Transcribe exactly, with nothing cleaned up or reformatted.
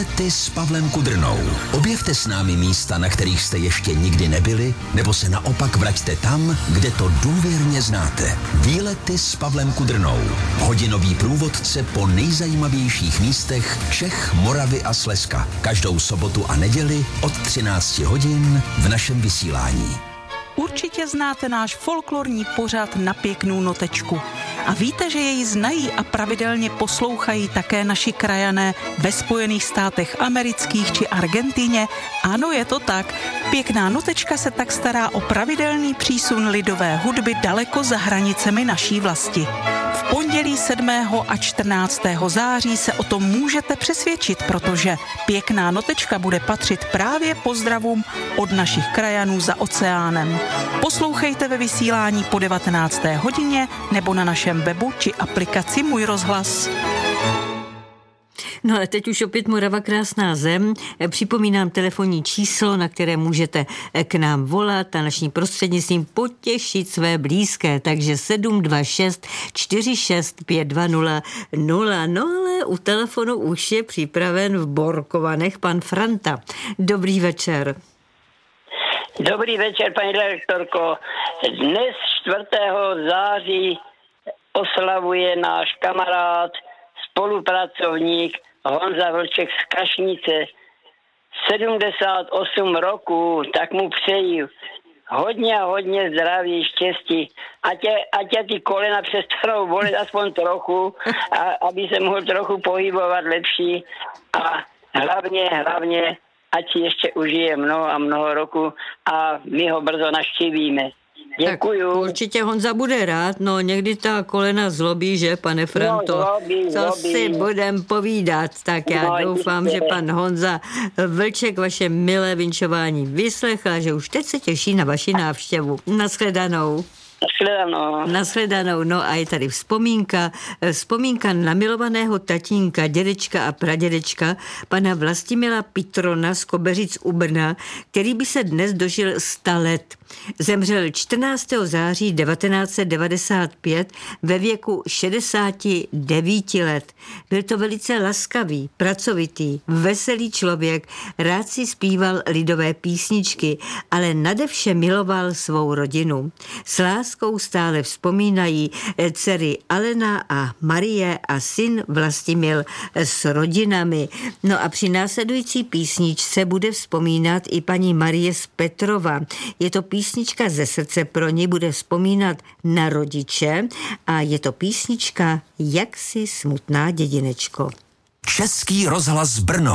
Ty s Pavlem Kudrnou. Objevte s námi místa, na kterých jste ještě nikdy nebyli, nebo se naopak vraťte tam, kde to důvěrně znáte. Výlety s Pavlem Kudrnou. Hodinový průvodce po nejzajímavějších místech Čech, Moravy a Slezska. Každou sobotu a neděli od třinácti hodin v našem vysílání. Určitě znáte náš folklorní pořad Na pěknou notečku. A víte, že jej znají a pravidelně poslouchají také naši krajané ve Spojených státech amerických či Argentíně? Ano, je to tak. Pěkná notečka se tak stará o pravidelný přísun lidové hudby daleko za hranicemi naší vlasti. V pondělí sedmého a čtrnáctého září se o tom můžete přesvědčit, protože Pěkná notečka bude patřit právě pozdravům od našich krajanů za oceánem. Poslouchejte ve vysílání po devatenácté hodině nebo na našem webu či aplikaci Můj rozhlas. No ale teď už opět Morava krásná zem. Připomínám telefonní číslo, na které můžete k nám volat a naším prostřednictvím potěšit své blízké. Takže sedm dva šest čtyři šest pět dva nula nula. No ale u telefonu už je připraven v Borkovanech pan Franta. Dobrý večer. Dobrý večer, paní redaktorko. Dnes čtvrtého září oslavuje náš kamarád, spolupracovník Honza Vlček z Kašnice sedmdesát osm roků, tak mu přeji hodně a hodně zdraví, štěstí. Ať tě, ať tě ty kolena přestanou bolet aspoň trochu, a, aby se mohl trochu pohybovat lepší a hlavně, hlavně ať si ještě užije mnoho a mnoho roku a my ho brzo navštívíme. Děkuju. Tak určitě Honza bude rád, no někdy ta kolena zlobí, že, pane Franto? No, zlobí, Co zlobí. si budem povídat? Tak já No, doufám, jistě. že pan Honza Vlček vaše milé vinčování vyslechla, že už teď se těší na vaši návštěvu. Naschledanou. Naschledanou. Naschledanou, no a je tady vzpomínka, vzpomínka na milovaného tatínka, dědečka a pradědečka, pana Vlastimila Pitrona z Kobeřic u Brna, který by se dnes dožil sta let. Zemřel čtrnáctého září devatenáct set devadesát pět ve věku šedesáti devíti let. Byl to velice laskavý, pracovitý, veselý člověk, rád si zpíval lidové písničky, ale nadevše miloval svou rodinu. S láskou stále vzpomínají dcery Alena a Marie a syn Vlastimil s rodinami. No a při následující písničce bude vzpomínat i paní Marie z Petrova. Je to písnička ze srdce pro ní, bude vzpomínat na rodiče a je to písnička Jak si smutná dědinečko. Český rozhlas Brno.